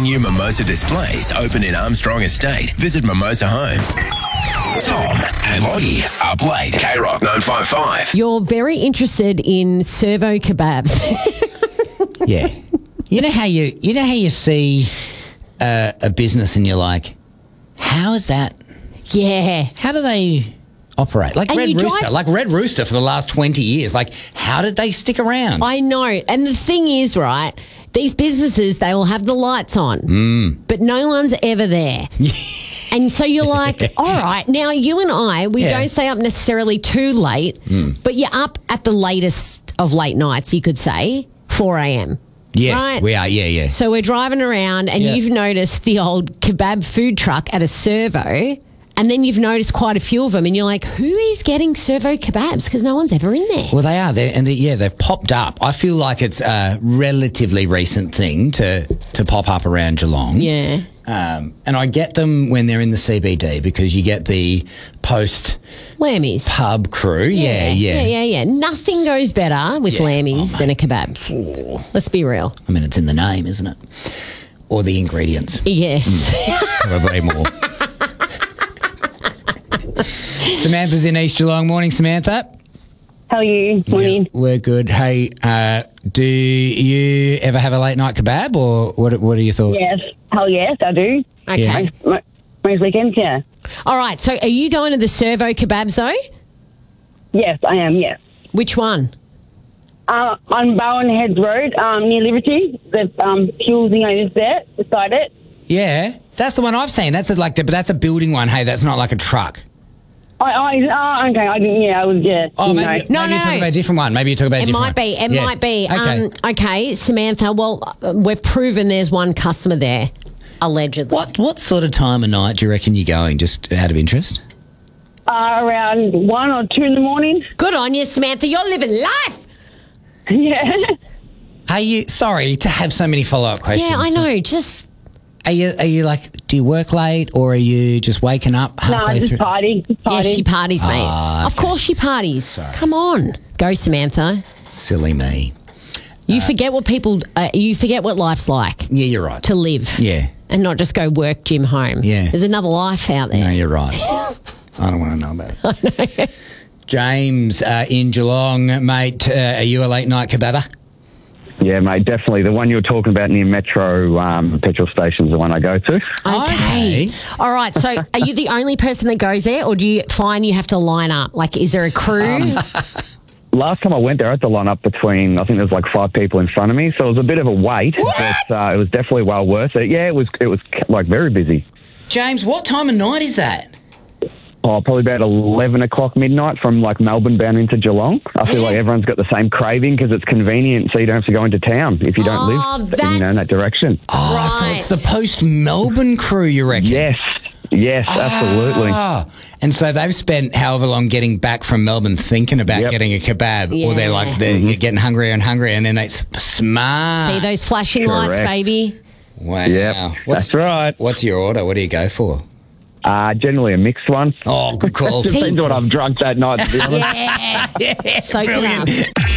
new Mimosa displays open in Armstrong Estate. Visit Mimosa Homes. Tom and Lottie up late. K-Rock 955. You're very interested in servo kebabs. Yeah. You know how you see a business and you're like, how is that? Yeah. How do they operate? Like And Red you Rooster. drive- Like Red Rooster for the last 20 years. Like, how did they stick around? I know. And the thing is, right, these businesses, they will have the lights on, but no one's ever there. And so you're like, all right, now you and I, we Yeah. don't stay up necessarily too late, but you're up at the latest of late nights, you could say, 4 a.m. Yes, right? we are. Yeah. So we're driving around and Yeah. you've noticed the old kebab food truck at a servo, and then you've noticed quite a few of them, and you're like, who is getting servo kebabs? Because no one's ever in there. Well, they are. They've popped up. I feel like it's a relatively recent thing to pop up around Geelong. Yeah. And I get them when they're in the CBD because you get the post Lammies. pub crew. Yeah. Nothing goes better with Yeah. lammies Oh, than a kebab. Let's be real. I mean, it's in the name, isn't it? Or the ingredients. Yes. Probably more. Samantha's in East Geelong. Morning, Samantha. How are you? Morning. Yeah, we're good. Hey, do you ever have a late night kebab, or what are your thoughts? Yes. Hell yes, I do. Okay. Yeah. Most weekends, yeah. All right. So are you going to the servo kebabs, though? Yes, I am, yes. Which one? On Bowen Heads Road, near Liberty, the fuel thing is there, beside it. Yeah, that's the one I've seen. That's but that's a building one. Hey, that's not like a truck. Okay, I didn't, yeah, I was, yeah. Oh, you maybe, know. No, maybe you're no. talking about a different one. Maybe you're talking about a It different might one. be. It Yeah. might be. Okay. Okay, Samantha. Well, we've proven there's one customer there, allegedly. What sort of time of night do you reckon you're going, just out of interest? Around 1 or 2 in the morning. Good on you, Samantha. You're living life. Yeah. Are you, sorry to have so many follow-up questions. Yeah, I know. Just Are you like, do you work late or are you just waking up No, halfway just through? party. Just yeah, party. she parties, mate. Ah, Of course she parties. Come on, go, Samantha. Silly me. You forget what people. You forget what life's like Yeah, you're right. to live. Yeah. And not just go work, gym, home. Yeah. There's another life out there. No, you're right. I don't want to know about it. James in Geelong, mate, are you a late night kebabber? Yeah, mate, definitely. The one you were talking about near Metro petrol station is the one I go to. Okay. All right. So, are you the only person that goes there, or do you find you have to line up? Like, is there a crew? Last time I went there, I had to line up between, I think there was like 5 people in front of me, so it was a bit of a wait, but it was definitely well worth it. Yeah, it was like very busy. James, what time of night is that? Oh, probably about 11 o'clock midnight from like Melbourne bound into Geelong. I feel like everyone's got the same craving because it's convenient, so you don't have to go into town if you don't live in that direction. Oh, so it's the post-Melbourne crew, you reckon? Yes, absolutely. Ah, and so they've spent however long getting back from Melbourne thinking about getting a kebab, or they're like, they're getting hungrier and hungrier, and then they smart. See those flashing lights, Correct. baby? Wow. Yep, that's right. What's your order? What do you go for? Generally a mixed one. Oh, good call. Depends what I've drunk that night, to be honest. Yeah. Soak it up.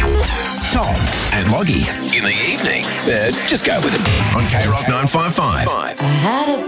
Tom and Loggy in the evening. Just go with it on K-Rock 955. I had a